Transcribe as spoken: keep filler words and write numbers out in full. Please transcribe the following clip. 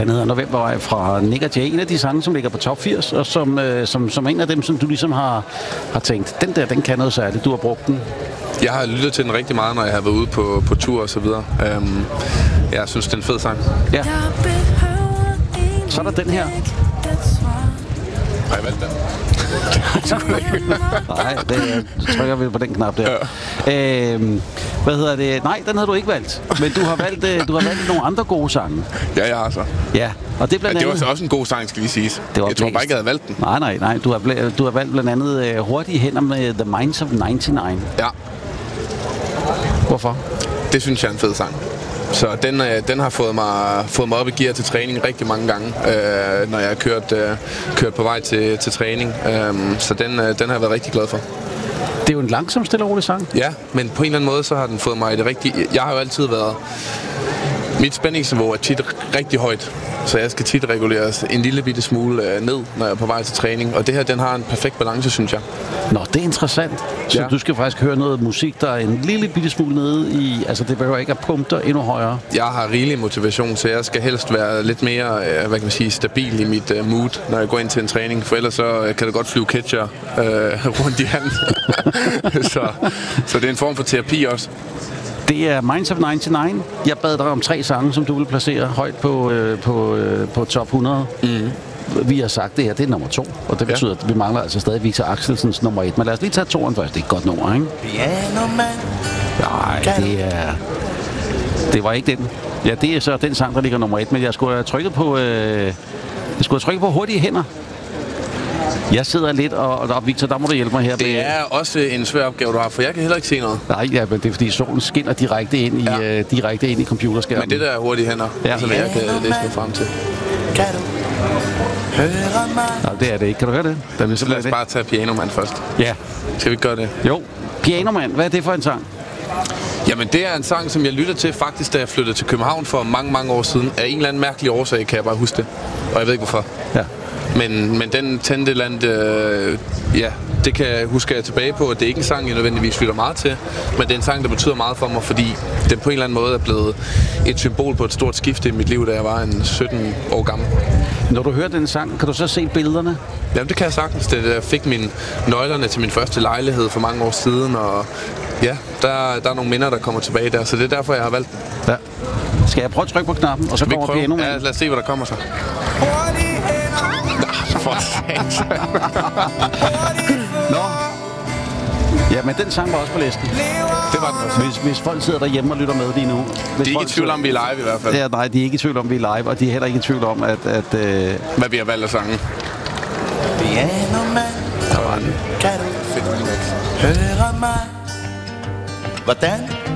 den hedder Novembervej fra Nick og Jay. En af de sange, som ligger på top firs, og som, øh, som, som en af dem, som du ligesom har, har tænkt, den der, den kan noget særligt. Du har brugt den. Jeg har lyttet til den rigtig meget, når jeg har været ude på, på tur og så videre. Um, jeg synes, det er en fed sang. Ja. Så er der den her. Har jeg valgt den? Nej, det trykker vi på den knap der. Ja. Øhm, hvad hedder det? Nej, den havde du ikke valgt. Men du har valgt, du har valgt nogle andre gode sange. Ja, jeg har så. Ja, og det er blandt ja, det var andet... så også en god sang, skal vi sige. Jeg tror bare ikke, jeg havde valgt den. Nej, nej, nej. Du har, bl- du har valgt blandt andet uh, Hurtige hænder med The Minds of nioghalvfems. Ja. Hvorfor? Det synes jeg er en fed sang. Så den, øh, den har fået mig, fået mig op i gear til træning rigtig mange gange, øh, når jeg har kørt, øh, kørt på vej til, til træning. Øh, så den, øh, den har jeg været rigtig glad for. Det er jo en langsom, stille og rolig sang. Ja, men på en eller anden måde, så har den fået mig i det rigtige... Jeg har jo altid været... Mit spændingsniveau er tit rigtig højt, så jeg skal tit reguleres en lille bitte smule øh, ned, når jeg er på vej til træning. Og det her, den har en perfekt balance, synes jeg. Nå, det er interessant. Så ja. Du skal faktisk høre noget musik, der er en lille bitte smule nede i... Altså, det behøver ikke at pumpe dig endnu højere. Jeg har rigelig motivation, så jeg skal helst være lidt mere, øh, hvad kan man sige, stabil i mit øh, mood, når jeg går ind til en træning. For ellers så øh, kan det godt flyve catcher øh, rundt i handen. så, så det er en form for terapi også. Det er Minds of nioghalvfems. Jeg bad dig om tre sange, som du vil placere højt på, øh, på, øh, på top hundrede. Mm. Vi har sagt, det her det er nummer to, og det betyder, ja. At vi mangler altså stadig Victor Axelsens nummer et. Men lad os lige tage toeren først. Det er et godt nummer, ikke? Nej, det er... Det var ikke den. Ja, det er så den sang, der ligger nummer et, men jeg skulle have trykket på... Øh... Jeg skulle have trykket på Hurtige hænder. Jeg sidder lidt, og, og Victor, der må du hjælpe mig her. Det er også en svær opgave, du har, for jeg kan heller ikke se noget. Nej, ja, men det er fordi solen skinner direkte ind i, ja. uh, direkte ind i computerskærmen. Men det der er Hurtige hænder, ja. Som jeg kan læse mig frem til. Kan du høre mig? Nej, det er det ikke. Kan du høre det? Der så lad os bare tage Pianoman først. Ja. Skal vi ikke gøre det? Jo. Pianoman, hvad er det for en sang? Jamen, det er en sang, som jeg lytter til faktisk, da jeg flyttede til København for mange, mange år siden. Af en eller anden mærkelig årsag, kan jeg bare huske det. Og jeg ved ikke, hvorfor. Ja. Men, men den tændte et land, øh, ja, det kan jeg huske jeg tilbage på, at det er ikke en sang, jeg nødvendigvis lytter meget til, men det er en sang, der betyder meget for mig, fordi den på en eller anden måde er blevet et symbol på et stort skifte i mit liv, da jeg var en sytten år gammel. Når du hører den sang, kan du så se billederne? Jamen, det kan jeg sagtens. Det, jeg fik mine nøglerne til min første lejlighed for mange år siden, og ja, der, der er nogle minder, der kommer tilbage der, så det er derfor, jeg har valgt den. Ja. Skal jeg prøve at trykke på knappen, og så kommer Pianoman? Ja, lad os se, hvad der kommer så. For satan. Nå. Ja, men den sang var også på listen. Det var den også. Hvis, hvis folk sidder derhjemme og lytter med lige nu. De er ikke i tvivl om, vi er live i hvert fald. Ja, nej, de er ikke i tvivl om, vi er live, og de er heller ikke i tvivl om, at... at øh... hvad vi har valgt af sangen. Der var den. Kan du høre mig? Hvordan